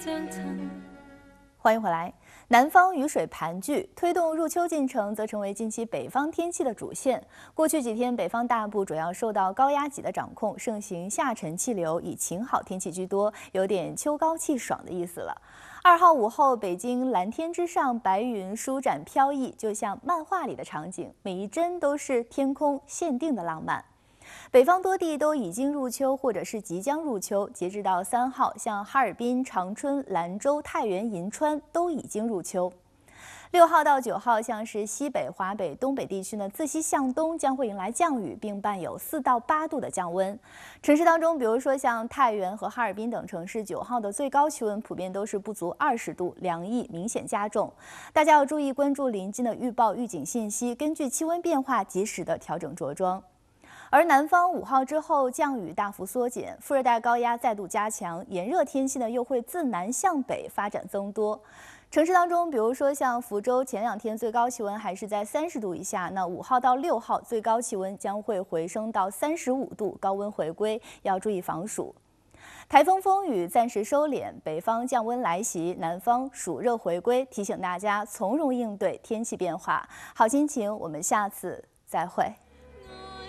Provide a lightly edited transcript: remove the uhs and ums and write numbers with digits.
欢迎回来。南方雨水盘踞，推动入秋进程，则成为近期北方天气的主线。过去几天，北方大部主要受到高压脊的掌控，盛行下沉气流，以晴好天气居多，有点秋高气爽的意思了。2号午后，北京蓝天之上，白云舒展飘逸，就像漫画里的场景，每一帧都是天空限定的浪漫。北方多地都已经入秋，或者是即将入秋。截至到3号，像哈尔滨、长春、兰州、太原、银川都已经入秋。6号到9号，像是西北、华北、东北地区呢，自西向东将会迎来降雨，并伴有4到8度的降温。城市当中，比如说像太原和哈尔滨等城市，9号的最高气温普遍都是不足20度，凉意明显加重。大家要注意关注临近的预报预警信息，根据气温变化及时的调整着装。而南方5号之后降雨大幅缩减，副热带高压再度加强，炎热天气呢又会自南向北发展增多。城市当中，比如说像福州，前2天最高气温还是在30度以下，那5号到6号最高气温将会回升到35度，高温回归，要注意防暑。台风风雨暂时收敛，北方降温来袭，南方暑热回归，提醒大家从容应对天气变化。好心情，我们下次再会。